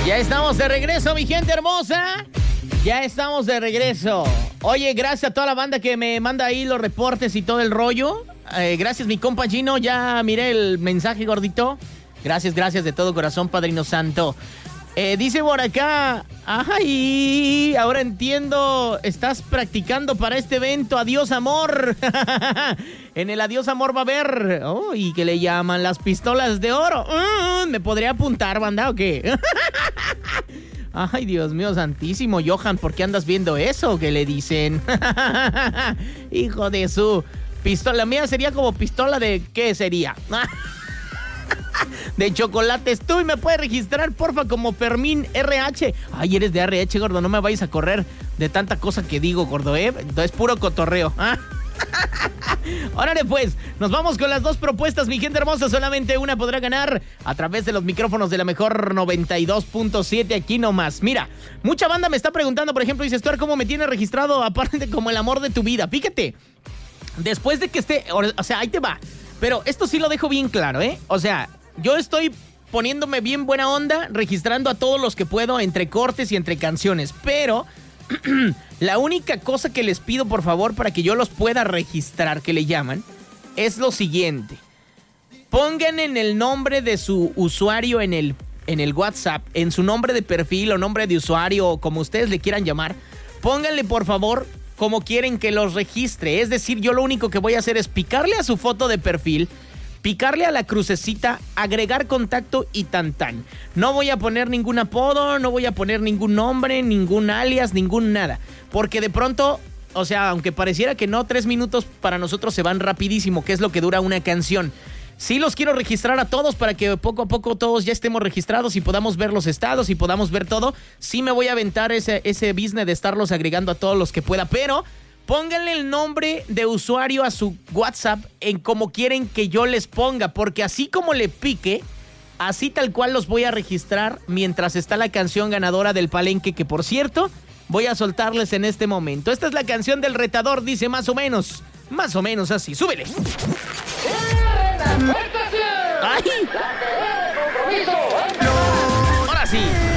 Ya estamos de regreso, mi gente hermosa. Ya estamos de regreso. Oye, gracias a toda la banda que me manda ahí los reportes y todo el rollo. Gracias, mi compa Gino. Ya miré el mensaje, gordito. Gracias de todo corazón, Padrino Santo. Dice por acá, ay, ahora entiendo, estás practicando para este evento, Adiós Amor. En el Adiós Amor va a haber, y que le llaman las pistolas de oro. ¿Me podría apuntar, banda, o qué? Ay, Dios mío santísimo, Johan, ¿por qué andas viendo eso? ¿Qué le dicen? Hijo de su pistola, la mía sería como pistola de, ¿qué sería? De chocolates. Tú y me puedes registrar, porfa, como Fermín RH. Ay, eres de RH, gordo, no me vayas a correr de tanta cosa que digo, gordo, Es puro cotorreo. Órale, pues, nos vamos con las dos propuestas, mi gente hermosa. Solamente una podrá ganar a través de los micrófonos de la mejor 92.7 aquí nomás. Mira, mucha banda me está preguntando, por ejemplo, dice, Stuart, ¿cómo me tienes registrado aparte como el amor de tu vida? Fíjate, después de que esté, o sea, ahí te va. Pero esto sí lo dejo bien claro, O sea, yo estoy poniéndome bien buena onda, registrando a todos los que puedo entre cortes y entre canciones, pero la única cosa que les pido, por favor, para que yo los pueda registrar, que le llaman, es lo siguiente. Pongan en el nombre de su usuario en el WhatsApp, en su nombre de perfil o nombre de usuario, o como ustedes le quieran llamar, pónganle, por favor, como quieren que los registre. Es decir, yo lo único que voy a hacer es picarle a su foto de perfil, picarle a la crucecita, agregar contacto y tan. No voy a poner ningún apodo, no voy a poner ningún nombre, ningún alias, ningún nada. Porque de pronto, o sea, aunque pareciera que no, 3 minutos para nosotros se van rapidísimo, que es lo que dura una canción. Sí los quiero registrar a todos para que poco a poco todos ya estemos registrados y podamos ver los estados y podamos ver todo. Sí me voy a aventar ese business de estarlos agregando a todos los que pueda, pero pónganle el nombre de usuario a su WhatsApp en como quieren que yo les ponga, porque así como le pique, así tal cual los voy a registrar mientras está la canción ganadora del palenque, que por cierto, voy a soltarles en este momento. Esta es la canción del retador, dice más o menos así. ¡Súbele! ¡Ay! Ahora sí.